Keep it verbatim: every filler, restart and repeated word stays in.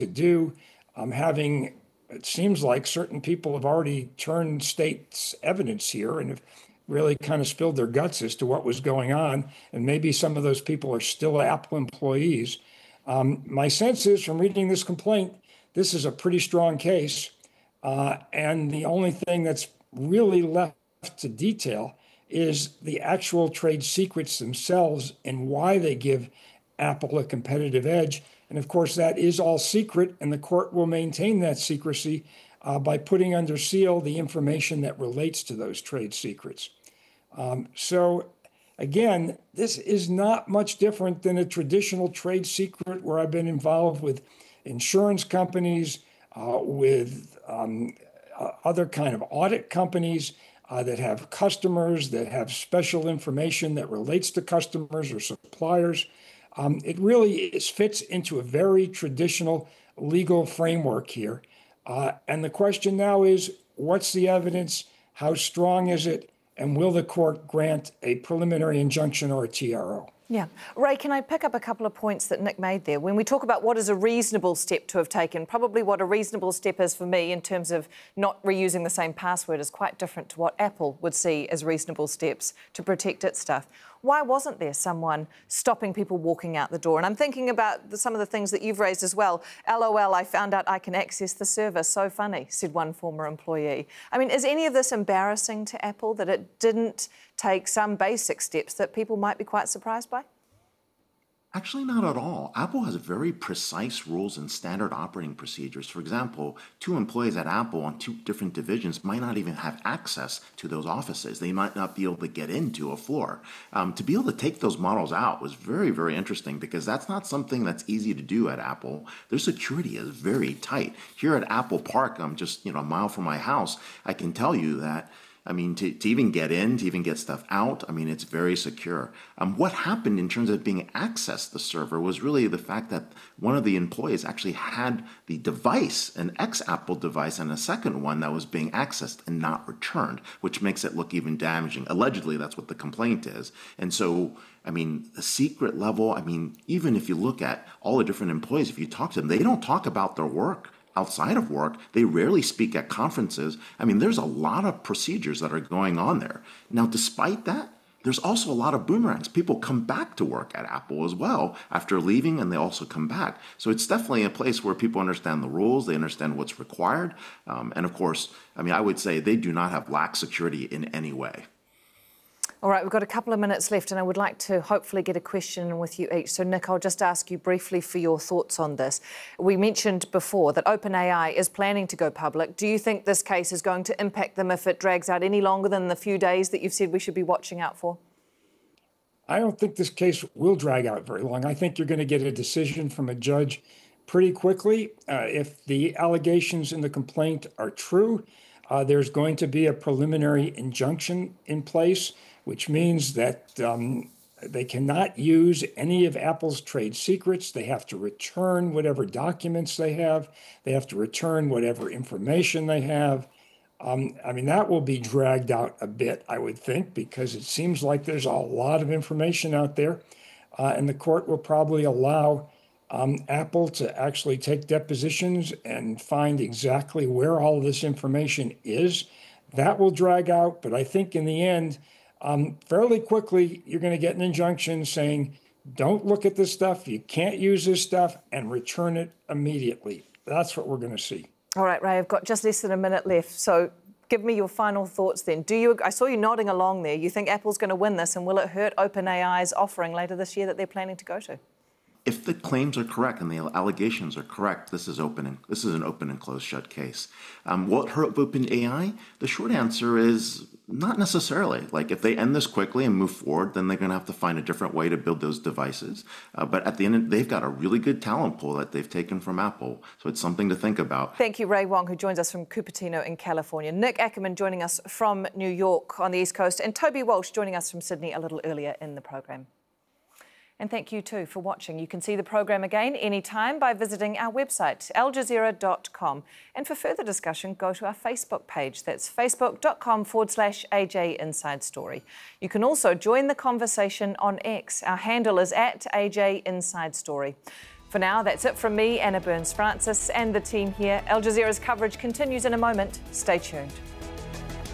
to do, um, having, it seems like certain people have already turned state's evidence here and have really kind of spilled their guts as to what was going on. And maybe some of those people are still Apple employees. Um, my sense is from reading this complaint, this is a pretty strong case. Uh, and the only thing that's really left to detail is the actual trade secrets themselves and why they give Apple a competitive edge. And of course, that is all secret, and the court will maintain that secrecy uh, by putting under seal the information that relates to those trade secrets. Um, so again, this is not much different than a traditional trade secret where I've been involved with insurance companies, uh, with um, uh, other kind of audit companies uh, that have customers, that have special information that relates to customers or suppliers. Um, it really is, fits into a very traditional legal framework here. Uh, and the question now is, what's the evidence? How strong is it? And will the court grant a preliminary injunction or a T R O? Yeah. Ray, can I pick up a couple of points that Nick made there? When we talk about what is a reasonable step to have taken, probably what a reasonable step is for me in terms of not reusing the same password is quite different to what Apple would see as reasonable steps to protect its stuff. Why wasn't there someone stopping people walking out the door? And I'm thinking about the, some of the things that you've raised as well. L O L, I found out I can access the server. So funny, said one former employee. I mean, is any of this embarrassing to Apple, that it didn't take some basic steps that people might be quite surprised by? Actually, not at all. Apple has very precise rules and standard operating procedures. For example, two employees at Apple on two different divisions might not even have access to those offices. They might not be able to get into a floor. Um, to be able to take those models out was very, very interesting because that's not something that's easy to do at Apple. Their security is very tight. Here at Apple Park, I'm just you know a mile from my house. I can tell you that I mean, to, to even get in, to even get stuff out, I mean, it's very secure. Um, what happened in terms of being accessed the server was really the fact that one of the employees actually had the device, an ex-Apple device, and a second one that was being accessed and not returned, which makes it look even damaging. Allegedly, that's what the complaint is. And so, I mean, the secret level, I mean, even if you look at all the different employees, if you talk to them, they don't talk about their work outside of work. They rarely speak at conferences. I mean, there's a lot of procedures that are going on there. Now, despite that, there's also a lot of boomerangs. People come back to work at Apple as well after leaving, and they also come back. So it's definitely a place where people understand the rules, they understand what's required. Um, and of course, I mean, I would say they do not have lax security in any way. All right, we've got a couple of minutes left and I would like to hopefully get a question with you each. So, Nick, I'll just ask you briefly for your thoughts on this. We mentioned before that OpenAI is planning to go public. Do you think this case is going to impact them if it drags out any longer than the few days that you've said we should be watching out for? I don't think this case will drag out very long. I think you're going to get a decision from a judge pretty quickly. Uh, if the allegations in the complaint are true, uh, there's going to be a preliminary injunction in place, which means that um, they cannot use any of Apple's trade secrets. They have to return whatever documents they have. They have to return whatever information they have. Um, I mean, that will be dragged out a bit, I would think, because it seems like there's a lot of information out there. Uh, and the court will probably allow um, Apple to actually take depositions and find exactly where all of this information is. That will drag out, but I think in the end, Um, fairly quickly, you're going to get an injunction saying, don't look at this stuff, you can't use this stuff, and return it immediately. That's what we're going to see. All right, Ray, I've got just less than a minute left, so give me your final thoughts then. Do you? I saw you nodding along there. You think Apple's going to win this, and will it hurt OpenAI's offering later this year that they're planning to go to? If the claims are correct and the allegations are correct, this is open and this is an open and closed shut case. Um, will it hurt OpenAI? The short answer is not necessarily. Like if they end this quickly and move forward, then they're going to have to find a different way to build those devices. Uh, but at the end, they've got a really good talent pool that they've taken from Apple, so it's something to think about. Thank you, Ray Wong, who joins us from Cupertino in California. Nick Ackerman joining us from New York on the East Coast, and Toby Walsh joining us from Sydney a little earlier in the program. And thank you too for watching. You can see the program again anytime by visiting our website, al jazeera dot com. And for further discussion, go to our Facebook page. That's facebook.com forward slash AJ Inside Story. You can also join the conversation on X. Our handle is at A J Inside Story. For now, that's it from me, Anna Burns-Francis, and the team here. Al Jazeera's coverage continues in a moment. Stay tuned.